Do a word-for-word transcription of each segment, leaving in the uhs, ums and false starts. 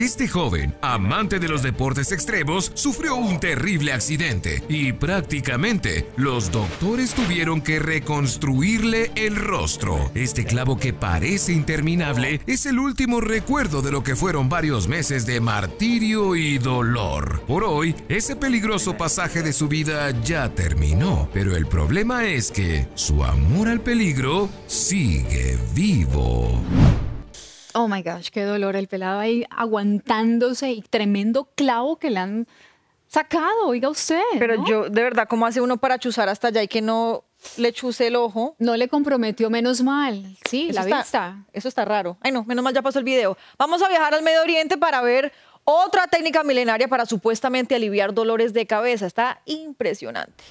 Este joven, amante de los deportes extremos, sufrió un terrible accidente y prácticamente los doctores tuvieron que reconstruirle el rostro. Este clavo que parece interminable es el último recuerdo de lo que fueron varios meses de martirio y dolor. Por hoy, ese peligroso pasaje de su vida ya terminó, pero el problema es que su amor al peligro sigue vivo. Oh my gosh, qué dolor, el pelado ahí aguantándose y tremendo clavo que le han sacado, oiga usted. Pero ¿no? yo, de verdad, ¿cómo hace uno para chuzar hasta allá y que no le chuce el ojo? No le comprometió, menos mal. Sí, Eso la está, vista. Eso está raro. Ay, no, menos mal ya pasó el video. Vamos a viajar al Medio Oriente para ver otra técnica milenaria para supuestamente aliviar dolores de cabeza. Está impresionante.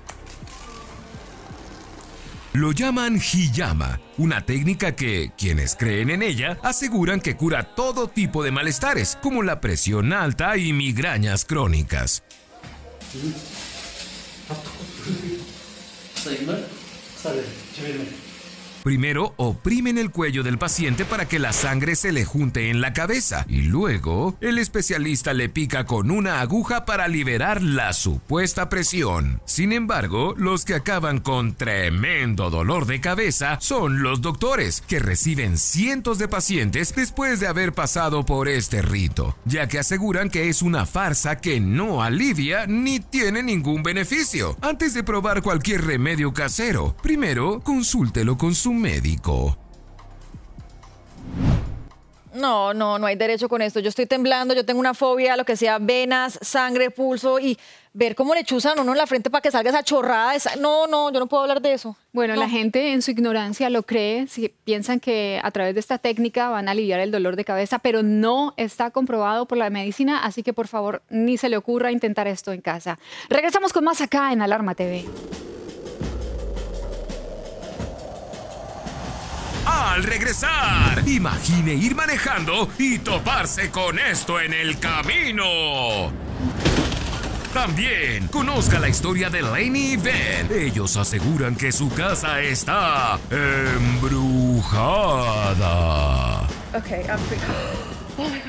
Lo llaman hiyama, una técnica que, quienes creen en ella, aseguran que cura todo tipo de malestares, como la presión alta y migrañas crónicas. Primero, oprimen el cuello del paciente para que la sangre se le junte en la cabeza y luego el especialista le pica con una aguja para liberar la supuesta presión. Sin embargo, los que acaban con tremendo dolor de cabeza son los doctores, que reciben cientos de pacientes después de haber pasado por este rito, ya que aseguran que es una farsa que no alivia ni tiene ningún beneficio. Antes de probar cualquier remedio casero, primero consúltelo con su médico. No, no, no hay derecho con esto. Yo estoy temblando, yo tengo una fobia a lo que sea venas, sangre, pulso y ver cómo le chuzan a uno en la frente para que salga esa chorrada. Esa... No, no, yo no puedo hablar de eso. Bueno, no. La gente en su ignorancia lo cree, si piensan que a través de esta técnica van a aliviar el dolor de cabeza, pero no está comprobado por la medicina, así que por favor ni se le ocurra intentar esto en casa. Regresamos con más acá en Alarma T V. Al regresar, imagine ir manejando y toparse con esto en el camino. También conozca la historia de Lainey y Ben. Ellos aseguran que su casa está embrujada. Okay, I'm free. Oh my God.